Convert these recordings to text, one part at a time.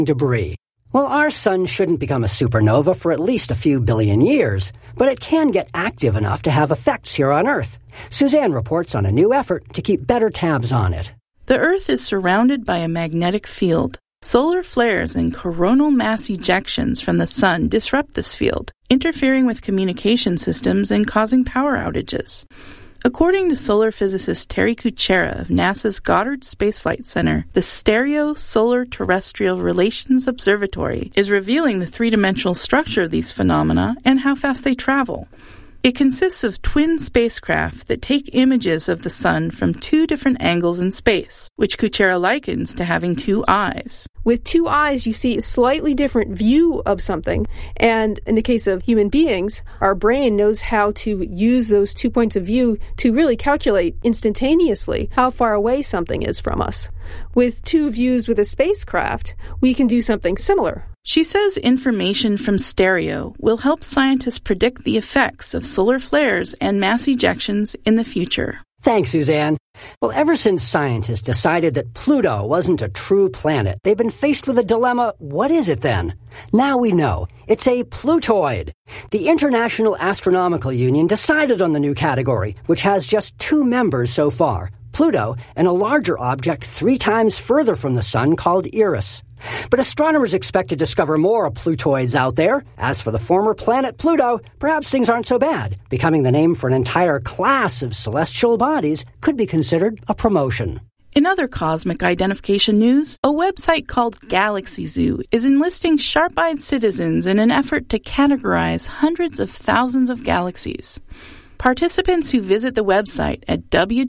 debris. Well, our sun shouldn't become a supernova for at least a few billion years, but it can get active enough to have effects here on Earth. Suzanne reports on a new effort to keep better tabs on it. The Earth is surrounded by a magnetic field. Solar flares and coronal mass ejections from the sun disrupt this field, interfering with communication systems and causing power outages. According to solar physicist Terry Kuchera of NASA's Goddard Space Flight Center, the Stereo Solar Terrestrial Relations Observatory is revealing the three-dimensional structure of these phenomena and how fast they travel. It consists of twin spacecraft that take images of the sun from two different angles in space, which Kuchera likens to having two eyes. With two eyes, you see a slightly different view of something. And in the case of human beings, our brain knows how to use those 2 points of view to really calculate instantaneously how far away something is from us. With two views with a spacecraft, we can do something similar. She says information from stereo will help scientists predict the effects of solar flares and mass ejections in the future. Thanks, Suzanne. Well, ever since scientists decided that Pluto wasn't a true planet, they've been faced with a dilemma. What is it then? Now we know. It's a Plutoid. The International Astronomical Union decided on the new category, which has just 2 members so far, Pluto and a larger object 3 times further from the sun called Eris. But astronomers expect to discover more Plutoids out there. As for the former planet Pluto, perhaps things aren't so bad. Becoming the name for an entire class of celestial bodies could be considered a promotion. In other cosmic identification news, a website called Galaxy Zoo is enlisting sharp-eyed citizens in an effort to categorize hundreds of thousands of galaxies. Participants who visit the website at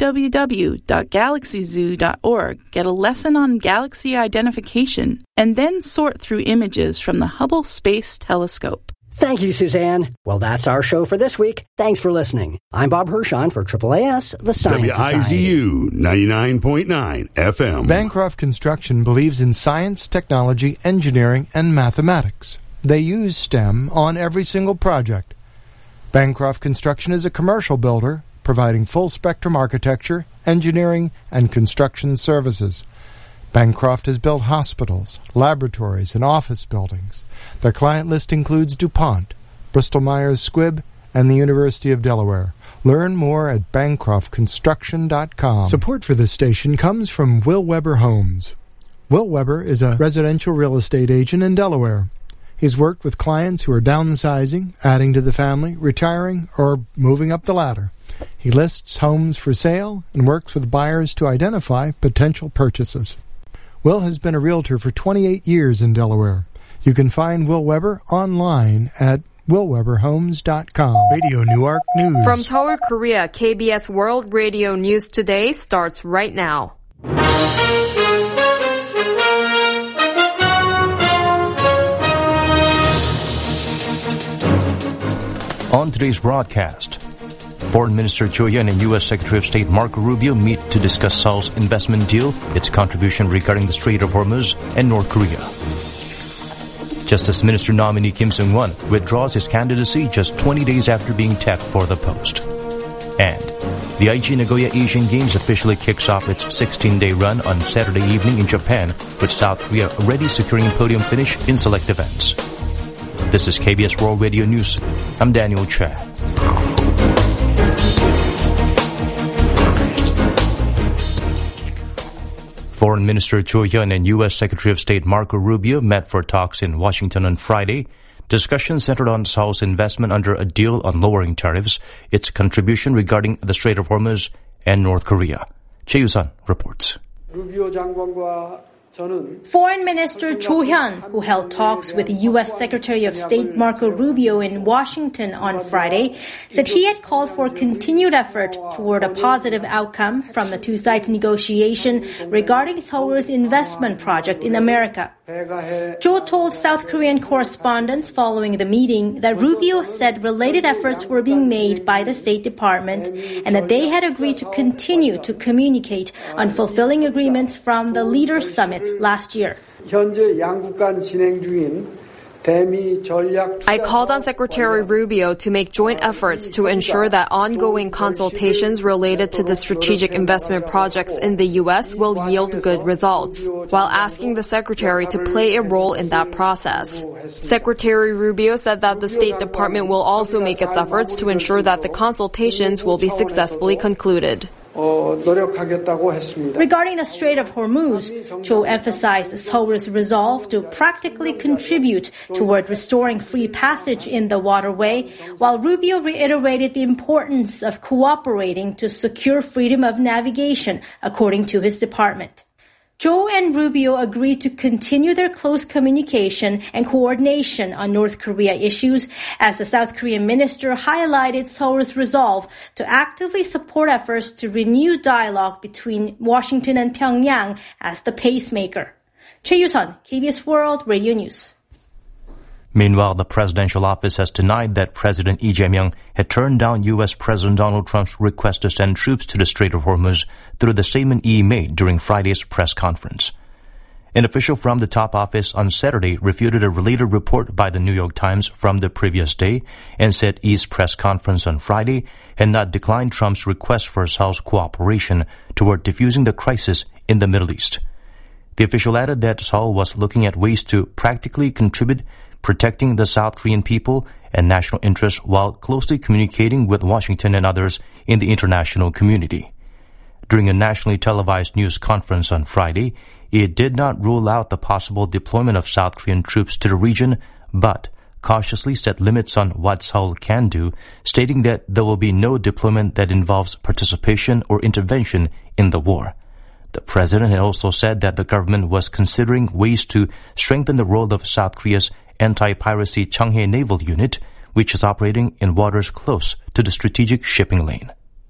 www.galaxyzoo.org get a lesson on galaxy identification and then sort through images from the Hubble Space Telescope. Thank you, Suzanne. Well, that's our show for this week. Thanks for listening. I'm Bob Hirschon for AAAS, the Science Society. WIZU 99.9 FM. Bancroft Construction believes in science, technology, engineering, and mathematics. They use STEM on every single project. Bancroft Construction is a commercial builder providing full-spectrum architecture, engineering, and construction services. Bancroft has built hospitals, laboratories, and office buildings. Their client list includes DuPont, Bristol-Myers Squibb, and the University of Delaware. Learn more at BancroftConstruction.com. Support for this station comes from Will Weber Homes. Will Weber is a residential real estate agent in Delaware. He's worked with clients who are downsizing, adding to the family, retiring, or moving up the ladder. He lists homes for sale and works with buyers to identify potential purchases. Will has been a realtor for 28 years in Delaware. You can find Will Weber online at willweberhomes.com. Radio Newark News. From Seoul, Korea, KBS World Radio News Today starts right now. On today's broadcast, Foreign Minister Cho Hyun and U.S. Secretary of State Marco Rubio meet to discuss Seoul's investment deal, its contribution regarding the Strait of Hormuz, and North Korea. Justice Minister nominee Kim Seung-won withdraws his candidacy just 20 days after being tapped for the post. And the Aichi Nagoya Asian Games officially kicks off its 16-day run on Saturday evening in Japan, with South Korea already securing a podium finish in select events. This is KBS World Radio News. I'm Daniel Chad. Foreign Minister Cho Hyun and U.S. Secretary of State Marco Rubio met for talks in Washington on Friday. Discussions centered on Seoul's investment under a deal on lowering tariffs, its contribution regarding the Strait of Hormuz, and North Korea. Choi Yu-sun reports. Foreign Minister Cho Hyun, who held talks with U.S. Secretary of State Marco Rubio in Washington on Friday, said he had called for continued effort toward a positive outcome from the two sides' negotiation regarding Seoul's investment project in America. Cho told South Korean correspondents following the meeting that Rubio said related efforts were being made by the State Department and that they had agreed to continue to communicate on fulfilling agreements from the Leaders' Summit last year. 현재 양국 간 진행 중인 I called on Secretary Rubio to make joint efforts to ensure that ongoing consultations related to the strategic investment projects in the U.S. will yield good results, while asking the Secretary to play a role in that process. Secretary Rubio said that the State Department will also make its efforts to ensure that the consultations will be successfully concluded. Regarding the Strait of Hormuz, Cho emphasized Seoul's resolve to practically contribute toward restoring free passage in the waterway, while Rubio reiterated the importance of cooperating to secure freedom of navigation, according to his department. Cho and Rubio agreed to continue their close communication and coordination on North Korea issues as the South Korean minister highlighted Seoul's resolve to actively support efforts to renew dialogue between Washington and Pyongyang as the pacemaker. Choi Yu-sun, KBS World Radio News. Meanwhile, the presidential office has denied that President Lee Jae-myung had turned down U.S. President Donald Trump's request to send troops to the Strait of Hormuz through the statement Lee made during Friday's press conference. An official from the top office on Saturday refuted a related report by the New York Times from the previous day and said Lee's press conference on Friday had not declined Trump's request for Seoul's cooperation toward diffusing the crisis in the Middle East. The official added that Seoul was looking at ways to practically contribute protecting the South Korean people and national interests while closely communicating with Washington and others in the international community. During a nationally televised news conference on Friday, it did not rule out the possible deployment of South Korean troops to the region, but cautiously set limits on what Seoul can do, stating that there will be no deployment that involves participation or intervention in the war. The president had also said that the government was considering ways to strengthen the role of South Korea's anti-piracy Cheonghae Naval Unit, which is operating in waters close to the strategic shipping lane.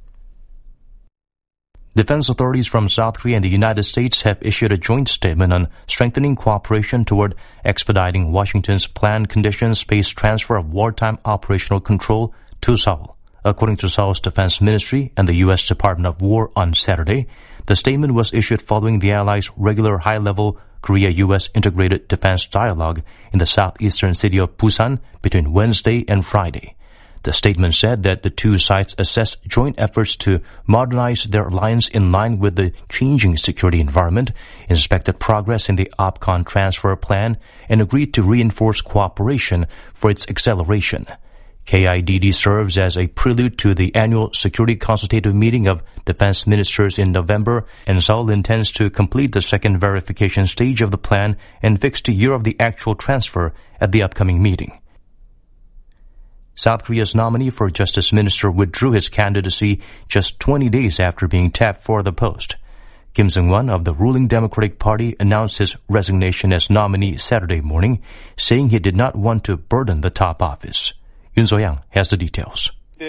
Defense authorities from South Korea and the United States have issued a joint statement on strengthening cooperation toward expediting Washington's planned conditions-based transfer of wartime operational control to Seoul. According to Seoul's Defense Ministry and the U.S. Department of War on Saturday, the statement was issued following the Allies' regular high-level Korea-U.S. integrated defense dialogue in the southeastern city of Busan between Wednesday and Friday. The statement said that the two sides assessed joint efforts to modernize their alliance in line with the changing security environment, inspected progress in the OPCON transfer plan, and agreed to reinforce cooperation for its acceleration. KIDD serves as a prelude to the annual Security Consultative Meeting of Defense Ministers in November, and Seoul intends to complete the second verification stage of the plan and fix the year of the actual transfer at the upcoming meeting. South Korea's nominee for Justice Minister withdrew his candidacy just 20 days after being tapped for the post. Kim Seung-won of the ruling Democratic Party announced his resignation as nominee Saturday morning, saying he did not want to burden the top office. Yoon So-yang has the details.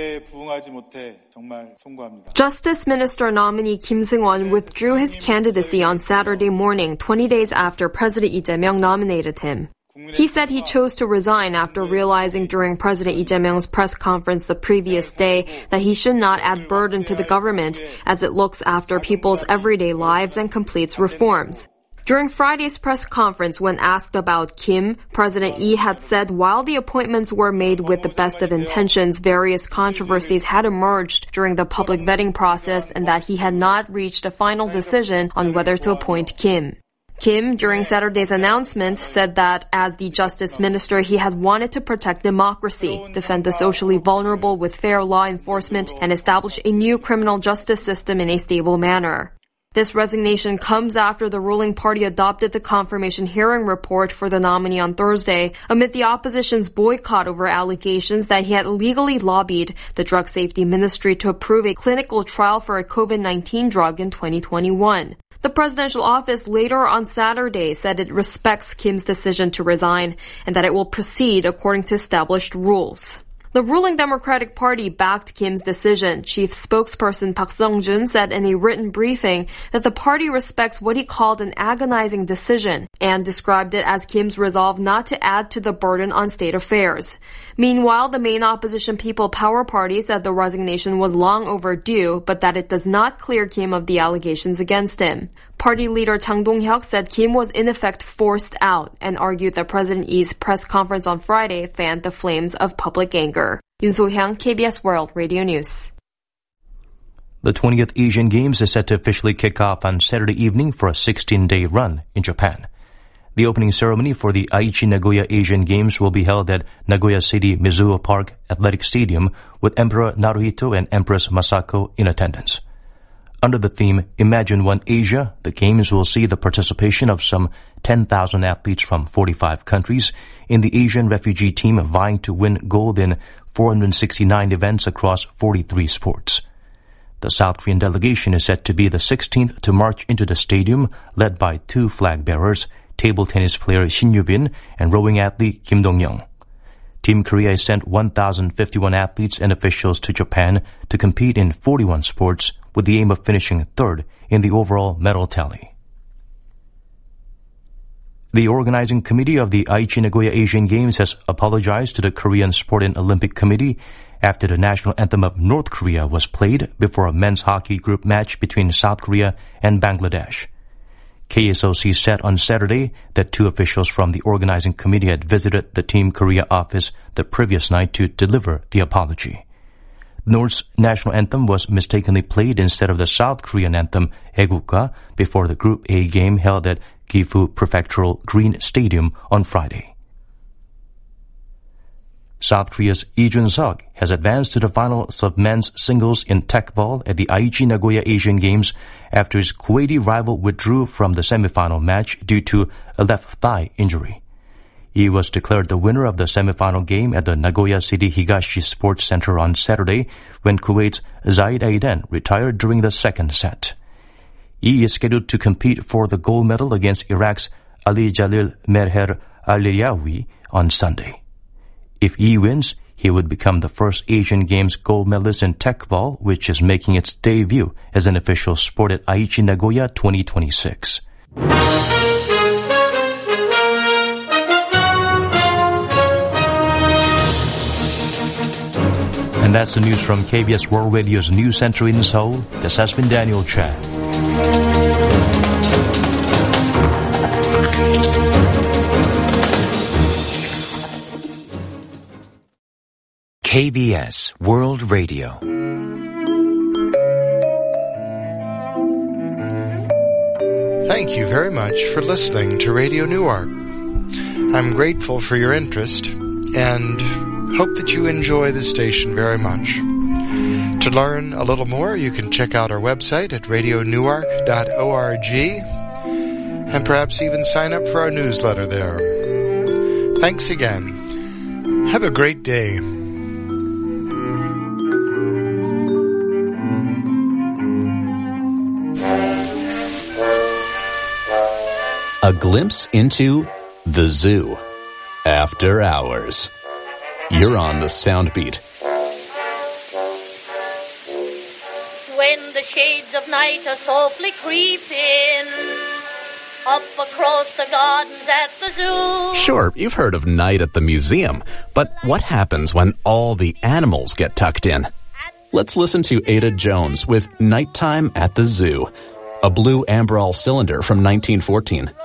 Justice Minister nominee Kim Seung-won withdrew his candidacy on Saturday morning, 20 days after President Lee Jae-myung nominated him. He said he chose to resign after realizing during President Lee Jae-myung's press conference the previous day that he should not add burden to the government as it looks after people's everyday lives and completes reforms. During Friday's press conference, when asked about Kim, President Lee had said while the appointments were made with the best of intentions, various controversies had emerged during the public vetting process and that he had not reached a final decision on whether to appoint Kim. Kim, during Saturday's announcement, said that as the Justice Minister, he had wanted to protect democracy, defend the socially vulnerable with fair law enforcement, and establish a new criminal justice system in a stable manner. This resignation comes after the ruling party adopted the confirmation hearing report for the nominee on Thursday, amid the opposition's boycott over allegations that he had illegally lobbied the Drug Safety Ministry to approve a clinical trial for a COVID-19 drug in 2021. The presidential office later on Saturday said it respects Kim's decision to resign and that it will proceed according to established rules. The ruling Democratic Party backed Kim's decision. Chief spokesperson Park Sung-jun said in a written briefing that the party respects what he called an agonizing decision and described it as Kim's resolve not to add to the burden on state affairs. Meanwhile, the main opposition People Power Party said the resignation was long overdue, but that it does not clear Kim of the allegations against him. Party leader Chang Dong-hyuk said Kim was in effect forced out and argued that President Lee's press conference on Friday fanned the flames of public anger. Yoon So-hyang, KBS World Radio News. The 20th Asian Games is set to officially kick off on Saturday evening for a 16-day run in Japan. The opening ceremony for the Aichi Nagoya Asian Games will be held at Nagoya City Mizuho Park Athletic Stadium with Emperor Naruhito and Empress Masako in attendance. Under the theme Imagine One Asia, the Games will see the participation of some 10,000 athletes from 45 countries in the Asian refugee team vying to win gold in 469 events across 43 sports. The South Korean delegation is set to be the 16th to march into the stadium, led by two flag bearers, table tennis player Shin Yu-bin and rowing athlete Kim Dong-young. Team Korea has sent 1,051 athletes and officials to Japan to compete in 41 sports with the aim of finishing third in the overall medal tally. The organizing committee of the Aichi Nagoya Asian Games has apologized to the Korean Sport and Olympic Committee after the national anthem of North Korea was played before a men's hockey group match between South Korea and Bangladesh. KSOC said on Saturday that two officials from the organizing committee had visited the Team Korea office the previous night to deliver the apology. North's national anthem was mistakenly played instead of the South Korean anthem, Aegukga, before the Group A game held at Gifu Prefectural Green Stadium on Friday. South Korea's Lee Jun-seok has advanced to the finals of men's singles in Tekball at the Aichi Nagoya Asian Games after his Kuwaiti rival withdrew from the semifinal match due to a left thigh injury. He was declared the winner of the semifinal game at the Nagoya City Higashi Sports Center on Saturday when Kuwait's Zaid Aiden retired during the second set. He is scheduled to compete for the gold medal against Iraq's Ali Jalil Merher Al-Liyawi on Sunday. If he wins, he would become the first Asian Games gold medalist in Tekball, which is making its debut as an official sport at Aichi Nagoya 2026. And that's the news from KBS World Radio's News Center in Seoul. This has been Daniel Chan. KBS World Radio. Thank you very much for listening to Radio Newark. I'm grateful for your interest and hope that you enjoy the station very much. To learn a little more, you can check out our website at radionewark.org and perhaps even sign up for our newsletter there. Thanks again. Have a great day. A glimpse into the zoo. After hours. You're on the Soundbeat. When the shades of night are softly creeping up across the gardens at the zoo. Sure, you've heard of night at the museum, but what happens when all the animals get tucked in? Let's listen to Ada Jones with Nighttime at the Zoo, a blue Amberol cylinder from 1914.